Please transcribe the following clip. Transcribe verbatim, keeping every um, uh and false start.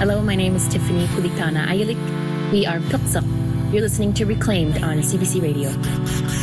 Hello, my name is Tiffany Kuliktana Ayalik. We are Pilksak. You're listening to Reclaimed on C B C Radio.